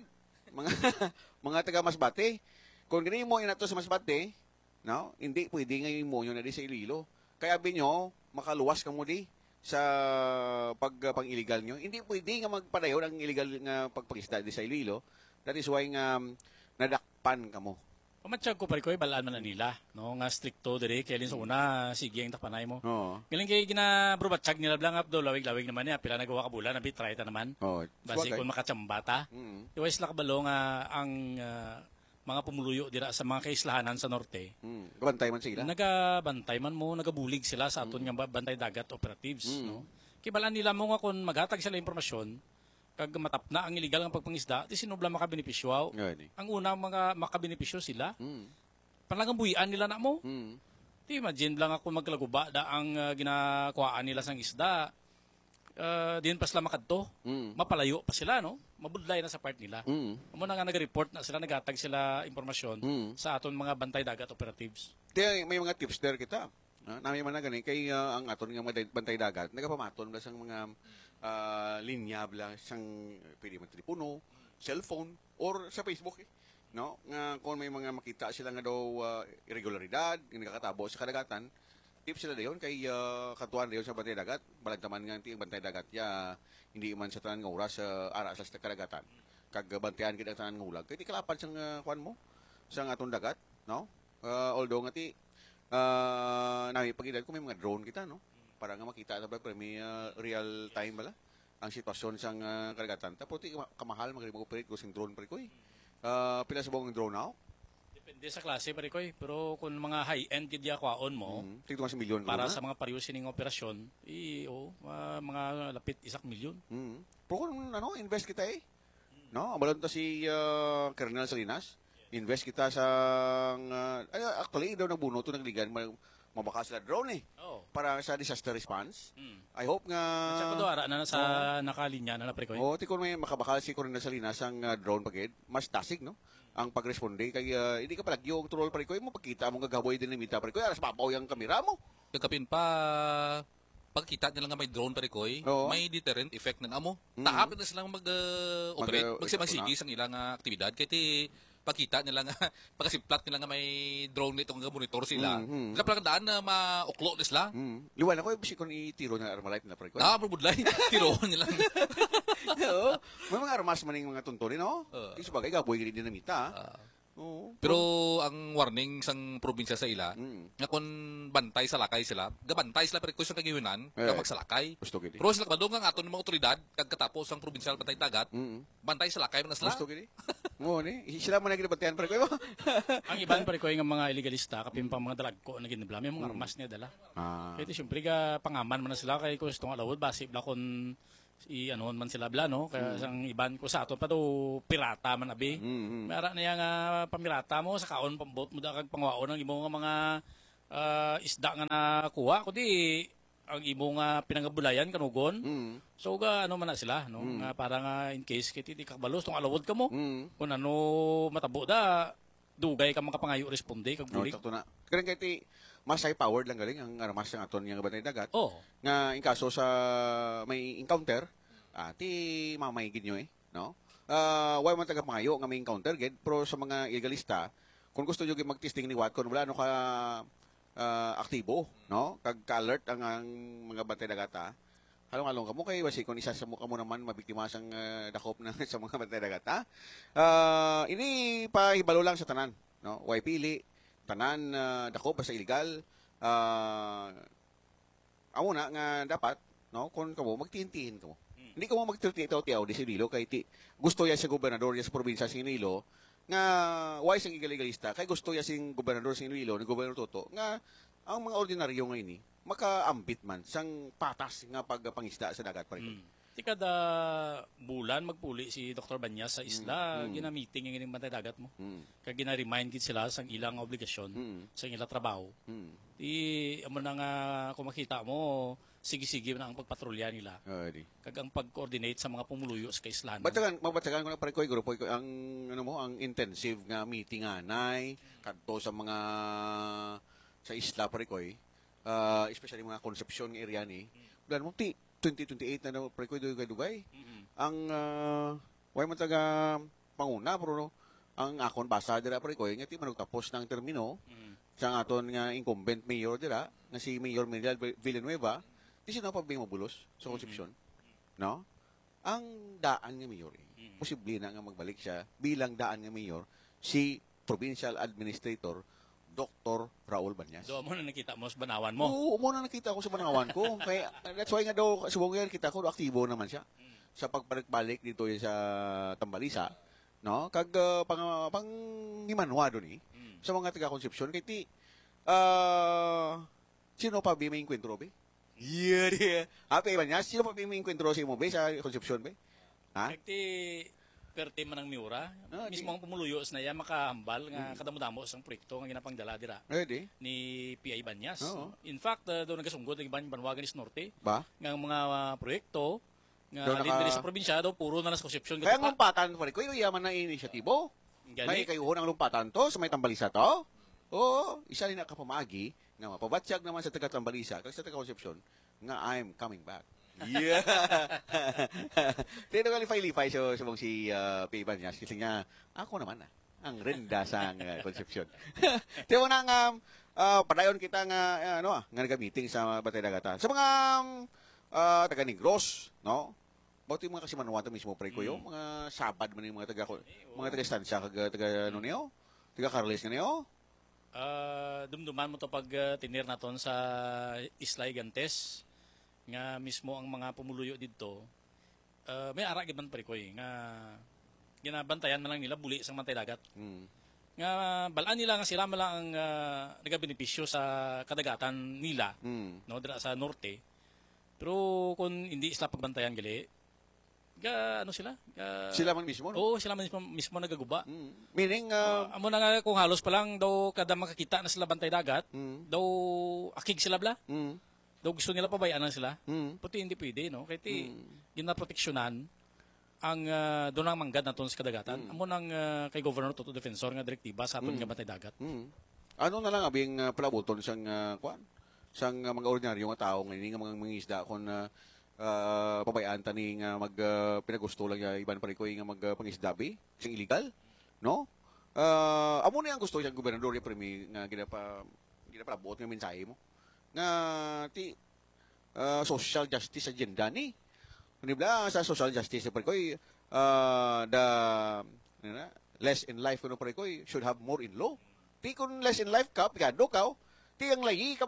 Speaker 11: mga taga Masbate. Kung gani mo inato sa Masbate, no, hindi pwede nga mo yun na di sa Iloilo. Kaya binyo makaluwas ka mo di sa pang-illegal nyo. Hindi pwede nga magpadayon ang illegal nga pagpangisda di sa Iloilo. That is why nga nadakpan ka mo.
Speaker 10: Pamatsag ko pare ko balaan man nila, no, nga stricto diri kay sa una sige ang takpanay mo. Galing kay ginabrubatsag nila blang up do lawig-lawig naman niya pila nagawa ka bulan na bitry ta naman. Basi kun makatsambata. Iwais la kabalo nga ang mga pumuluyo dira sa mga kaislahanan sa norte.
Speaker 11: Gabantay man sila.
Speaker 10: Nagabantay man mo, nagabulig sila sa aton nga bantay dagat operatives, no. Kay balaan nila mo nga kun maghatag sila impormasyon kag matapna ang illegal nga pagpangisda, ti sinubla makabenepisyo. Ang una mga makabenepisyo sila. Panlagang buhian nila na mo. Ti imagine lang ako maglaguba da ang ginakuhaan nila sang isda. Din pa sila makadto. Mapalayo pa sila no. Mabudlay na sa part nila. Amo na nga nag-report na sila naghatag sila impormasyon sa aton mga bantay dagat operatives.
Speaker 11: Ti may mga tips there kita. Nami man na gani kay ang aton nga bantay dagat nagapamaton ba sang mga linya bla sang pwede man telepono, cellphone or sa Facebook no nga kung may mga makita sila nga daw irregularidad nga nakakatabo sa kadagatan tips sila dayon kay katuan dayon sa bantay dagat balagtaman nga ang bantay dagat ya hindi man sa tanan nga oras ara sa kadagatan kag bantayan gid ang tanan nga ulag kay kalapan sang kuan mo sang aton dagat no although nga ti nami pagidad ko may mga drone kita no para nga makita na ba may real time bala ang sitwasyon sang kadagatan tapos ti kamahal mag-operate ko sing drone pre ko pila sa buong drone now
Speaker 10: depende sa klase pre ko pero kung mga high end gid ya kwaon mo
Speaker 11: tigto mas milyon
Speaker 10: para sa mga pariusining operasyon mga lapit 1 milyon
Speaker 11: pero kung ano invest kita no abalon ta si Colonel Salinas invest kita sa actually daw nabuno to nagligan mabaka sila drone para sa disaster response. I hope nga
Speaker 10: sa ara na sa nakalinya na pre ko.
Speaker 11: Ti kun may makabakal si Coronel Salinas ang drone pagid, mas tasig no ang pagresponde kay hindi ka palagyo og troll pre ko mo pagkita mo gagaboy dinamita pre ko aras papaw yang kamera mo.
Speaker 12: Kagapin pa pagkita nila nga may drone pre ko may deterrent effect ng amo. Taapin na silang mag-operate magsimagsigi sang ilang aktibidad kay ti pagkita nila nga pagkasimplat nila nga may drone nito nga monitor sila. Kapag daan na mauklo nila.
Speaker 11: Liwan ako bisi kon itiro na armalite na pre ko.
Speaker 12: Probudlay tiro nila.
Speaker 11: May mga armas maning mga tunturin no. Di sabagay gaboy gid dinamita.
Speaker 12: Pero ang warning sang probinsya sa ila nga kun bantay sa lakay sila, gabantay sila pre ko sa kagihunan ka magsalakay. Pero sila kadong ang aton mga otoridad kag katapos ang probinsyal bantay dagat, bantay sa lakay man sila.
Speaker 11: Gusto gid. Mo ni, sila man nagibatian pre ko.
Speaker 10: Ang iban pare ko nga mga illegalista kapin pa mga dalagko na ginibla may mga armas niya dala. Kaya siyempre ka pangaman man na sila kay ko gusto nga lawod basi bla kon i-anon man sila bla no kaya sang iban ko sa aton pa do pirata man abi. Mara na nga pamirata mo sa kaon pambot mo da kag pangwaon ng imo nga mga isda nga nakuha kundi ang imo nga pinangabulayan kanugon. So ga ano man na sila no nga para nga in case kiti di kakabalos tong alawod ka mo. Kung ano matabo da dugay ka makapangayo responde kag bulig.
Speaker 11: Sakto na. Kaya kiti mas high powered lang galing ang armas ng aton nga batay dagat.
Speaker 10: Oh.
Speaker 11: Nga in kaso sa may encounter ti mamay gid nyo no. Why man taga pangayo nga may encounter gid pero sa mga illegalista kung gusto nyo mag-testing ni Watt kung wala ano ka aktibo, no? Kag-alert ang mga batay dagata. Halong-halong kamo kay wasi kung isa sa mo kamo naman mabiktima sang dakop na sa mga batay dagata. Ini pahibalo lang sa tanan, no? Way pili tanan dakop sa illegal. Amo na nga dapat, no? Kung kamo magtintihin kamo. Hindi ko mo magtitiyaw di Iloilo kay ti gusto ya sa gobernador ya sa probinsya sa Iloilo nga why sing illegalista kay gusto ya sing gobernador sa Iloilo ni Gobernador Toto nga ang mga ordinaryo nga ini makaambit man sang patas nga pagpangisda sa dagat pare.
Speaker 10: Ti kada bulan magpuli si Dr. Banyas sa isla gina-meeting ng bantay dagat mo. Kag gina-remind gid sila sang ilang obligasyon sa ilang trabaho. Amo na nga kung makita mo sige-sige na ang pagpatrolya nila. Kag ang pag-coordinate sa mga pumuluyo sa kaislanan.
Speaker 11: Mabatagan ko na pare ko grupo ko ang ano mo ang intensive nga meeting anay kadto sa mga sa isla pare ko especially mga Concepcion nga area ni. Plan mo ti 2028 na pare ko dugay. Ang way man taga panguna pero no, ang akon basa dira pare ko nga ti manugtapos ng termino sa aton nga incumbent mayor dira nga si Mayor Miguel Villanueva. Di siya pa mabulos sa Concepcion. No? Ang daan nga mayor, posible na nga magbalik siya bilang daan nga mayor si Provincial Administrator Dr. Raul Banyas.
Speaker 10: Do mo na nakita mo sa banawan mo.
Speaker 11: Oo, mo na nakita ko sa banawan ko. Kaya that's why nga daw subong yan kita ko aktibo naman siya sa pagbalik dito sa Tambalisa, no? Kag pang himanwa do ni sa mga taga Concepcion kay ti sino pa bi may enkwentro be? Yeah. Ape ba niya? Sino pa may enkwentro sa imo be sa Concepcion be? Ha?
Speaker 10: Kagti perte man ang miura. Mismo ang pumuluyos na yan makahambal nga kadamo-damo sang proyekto nga ginapangdala dira. Ni PI Banyas. In fact, do nagasunggod ang Banwagan is Norte.
Speaker 11: Ba?
Speaker 10: Nga mga proyekto nga diri sa probinsya daw puro na sa Concepcion.
Speaker 11: Kaya ang lumpatan pare ko yaman na inisyatibo. May kayuhon ang lumpatan to sa may Tambalisa to. Oo, isa rin nakapamagi nga mapabatsyag naman sa taga Tambalisa kag sa taga Concepcion nga I'm coming back. Yeah. Dito ka lipay-lipay so mong si PI Banyas kasi nga ako naman ang renda sa Concepcion. Tiyo nang padayon kita nga nga nagamiting sa Batay Dagata. Sa mga taga Negros, no? Ba't yung mga kasimanuwata mismo pre ko yung mga sabad man yung mga taga stansya kag taga ano niyo? Taga Carles nga niyo?
Speaker 10: Dumduman mo to pag tinir naton sa Isla Gigantes nga mismo ang mga pumuluyo dito may ara gid man pare ko nga ginabantayan man lang nila buli sang Bantay Dagat. Nga balaan nila nga sila man lang ang nagabenepisyo sa kadagatan nila no dira sa norte. Pero kung hindi sila pagbantayan gali ano sila?
Speaker 11: Sila man mismo, no?
Speaker 10: Oo, sila man mismo nagaguba.
Speaker 11: Meaning,
Speaker 10: amo na nga kung halos pa lang daw kada makakita na sila Bantay Dagat, daw akig sila bla. Daw gusto nila pabayaan sila. Puti hindi pwede, no? Kaya ginaproteksyonan ang doon ang manggad naton sa kadagatan. Amo nang kay Governor Toto Defensor nga direktiba sa aton nga Bantay Dagat.
Speaker 11: Ano na lang abing palabuton sang sang mga ordinaryo nga tao nga mga isda kon pabayaan tani nga pinagusto lang iban pa rin ko nga magpangisdabi sing illegal, no? Amo na ang gusto siyang gobernador yung premi nga ginapalabot nga mensahe mo nga ti social justice agenda ni nibla sa social justice pa rin ko the less in life kuno pa rin ko should have more in law ti kun less in life ka pigado ka ti ang layi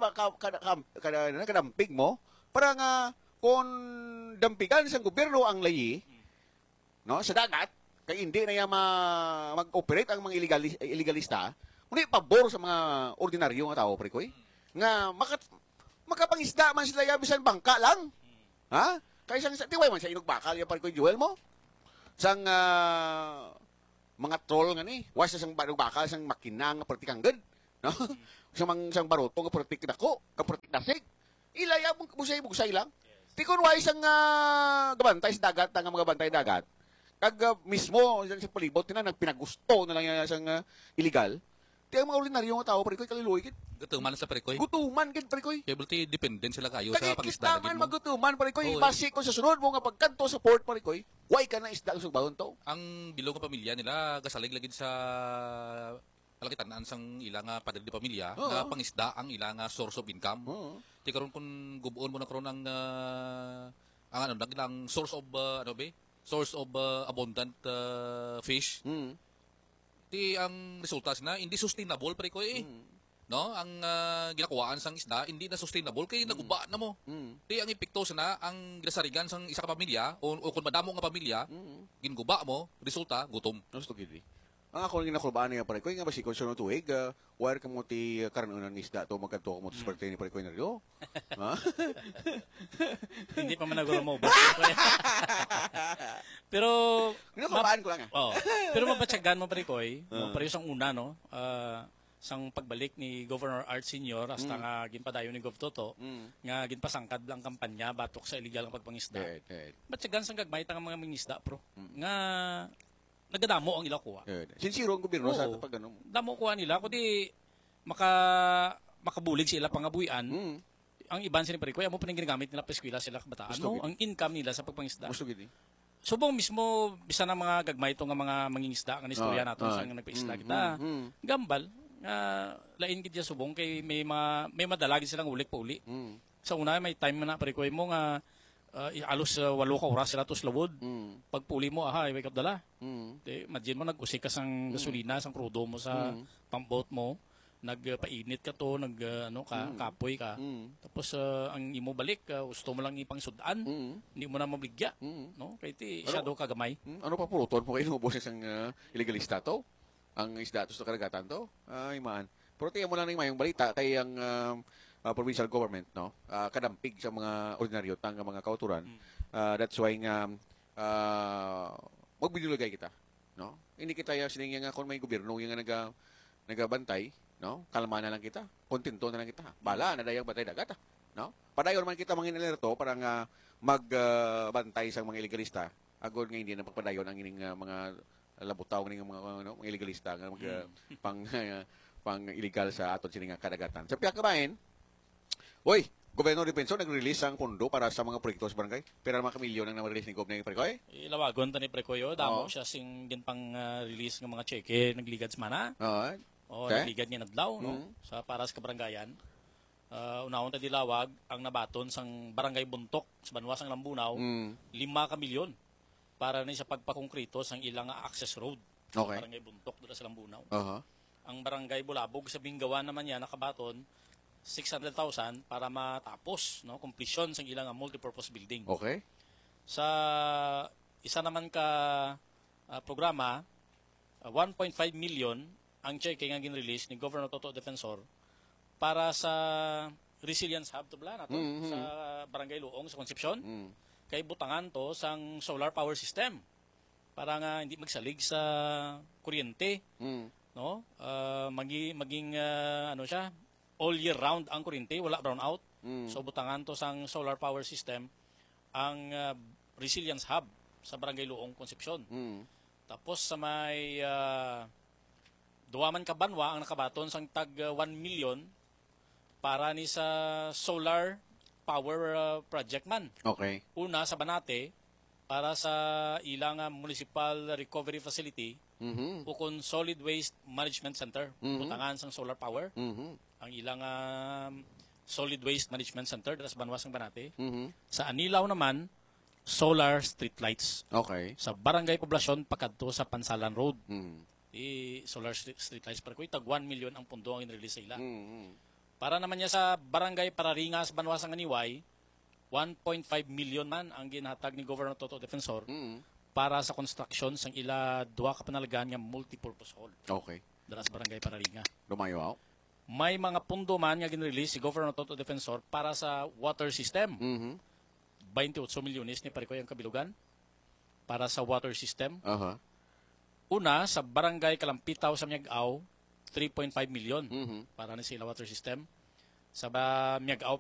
Speaker 11: kadampig mo para nga kung dampigan sa gobyerno ang layi no sa dagat kay hindi na yan mag-operate ang mga illegalista, kundi pabor sa mga ordinaryo nga tao, Prekoy. Nga, makapangisda man sila bisan bangka lang. Ha? Kaya sang tiway man sa inog bakal yung Prekoy Joel mo. Sang mga troll nga ni, was sang bakal, sang makina nga pertikanggad. No? Sang baroto nga pertik dako, ka pertik dasig. Ilaya mo busay lang. Tikon wais ang gabantay sa dagat, ang mga bantay dagat. Kag mismo sa palibot na nagpinagusto na lang yan sang illegal. Ti ang mga ordinaryo nga tao Prekoy kaliloy kit.
Speaker 12: Gutuman sa Prekoy.
Speaker 11: Gutuman kit Prekoy.
Speaker 12: Kaya bulti dependent sila kayo sa pangisda
Speaker 11: Kita man magutuman Prekoy. Basi ko sa sunod mo nga pagkanto sa port Prekoy. Why ka na isda ang sugbahon to?
Speaker 12: Ang bilog nga pamilya nila gasalig lagid sa palakitanaan sang ilang padre di pamilya na pangisda ang ilang source of income. Ti karon kun gubuon mo na karon ang ano nagilang source of source of abundant fish. Ti ang resulta na hindi sustainable Prekoy. No, ang ginakuwaan sang isda hindi na sustainable kay naguba na mo. Ti ang epekto na ang ginasarigan sang isa ka pamilya o kung madamo nga pamilya, ginguba mo, resulta gutom.
Speaker 11: Gusto gid. Ang ako nga nakulbaan niya Prekoy nga basi konsuno tuig, wire ka mo ti karanunan ni isda to magkanto mo sa birthday ni Prekoy na rio. Ha?
Speaker 10: Hindi pa man naguro mo. Pero
Speaker 11: ginakulbaan ko lang.
Speaker 10: Pero mapatsagan mo Prekoy, pareho sang una no. Sang pagbalik ni Governor Art Senior hasta nga ginpadayon ni Gov Toto nga ginpasangkad lang kampanya batok sa illegal nga pagpangisda. Batsagan sang gagmay ang mga mangisda pro. Nga nagadamo ang ila kuha.
Speaker 11: Sinsiro ang gobyerno sa pag ano.
Speaker 10: Damo kuha nila kundi makabulig sila pangabuyan. Ang iban sila Prekoy amo pa ning ginagamit nila pa eskwela sila kabataan no. Ang income nila sa pagpangisda. Subong mismo bisa na mga gagmay to nga mga mangingisda nga istorya naton sa nagpaisda kita. Gambal lain gid subong kay may madalagi silang ulik pa uli. Sa una may time na Prekoy mo nga alos 8 ka oras sila to slawod. Pag puli mo may kapdala. Imagine mo nag-usik ka sang gasolina sang crudo mo sa pambot mo, nagpainit ka to, kapoy ka. Tapos ang imo balik gusto mo lang ipang sudan. Hindi mo na mabigya, no? Kay ti shadow kagamay.
Speaker 11: Ano pa puluton mo kay inubos sang illegalista to? Ang isda to sa karagatan to. Ay man. Pero tiyan mo lang ng mayong balita kay ang provincial government no kadampig sa mga ordinaryo tang mga kauturan. That's why nga magbidulagay kita no. Hindi kita sining nga kon may gobyerno yung nagabantay no. Kalma na lang kita. Kontento na lang kita. Bala na dayang bantay dagat no. Padayon man kita mangin alerto para nga magbantay sa mga illegalista. Agod nga hindi na pagpadayon ang ining mga labutaw ng mga illegalista nga pang illegal sa aton sining kadagatan. Sa piyak kabahin, Gobyerno Defensor nag-release ang pondo para sa mga proyekto sa barangay. Pero mga kamilyon ang na-release ni Gob ng Prekoy.
Speaker 10: Ilawagon ta ni Prekoy damo siya sing ginpang release ng mga cheque nagligad sa mana. Nagligad niya nadlaw no sa para sa kabarangayan. Unahon ta dilawag ang nabaton sang barangay Buntok sa Banwas ang Lambunaw 5 ka milyon para ni sa pagpakongkrito sang ilang access road. Barangay Buntok dito sa Lambunaw. Ang barangay Bulabog sa Bingawan naman yan nakabaton 600,000 para matapos no completion sang ilang multipurpose building. Sa isa naman ka programa 1.5 million ang cheque nga gin-release ni Governor Toto Defensor para sa resilience hub to bla nato sa barangay Luong sa Concepcion. Kay butangan to sang solar power system para nga hindi magsalig sa kuryente no maging ano siya all year round ang kuryente wala brown out. So butangan to sang solar power system ang resilience hub sa barangay Luong Concepcion. Tapos sa may duwaman ka banwa ang nakabaton sang tag 1 million para ni sa solar power project man. Una sa Banate para sa ilang municipal recovery facility ukon solid waste management center. Butangan sang solar power. Ang ilang solid waste management center dito sa Banwas ng Banate. Sa Anilaw naman solar street lights. Sa barangay poblasyon pakadto sa Pansalan Road. Solar street lights para ko tag 1 million ang pundo ang inrelease sa ila. Para naman niya sa barangay Pararingas, Banwas ng Aniway, 1.5 million man ang ginhatag ni Governor Toto Defensor para sa construction sang ila duha ka panalagan nga multipurpose hall.
Speaker 11: Okay.
Speaker 10: Dara sa barangay Pararinga.
Speaker 11: Lumayo.
Speaker 10: May mga pundo man nga ginrelease si Governor Toto Defensor para sa water system. 28 milyones ni Parikoy ang kabilugan para sa water system. Una, sa barangay Kalampitaw sa Miag-Aw, 3.5 million para na sila water system. Sa Miag-Aw